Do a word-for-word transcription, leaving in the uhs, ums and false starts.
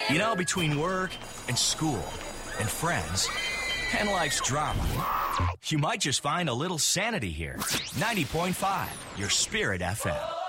You know, between work and school and friends and life's drama, you might just find a little sanity here. ninety point five, your Spirit F M.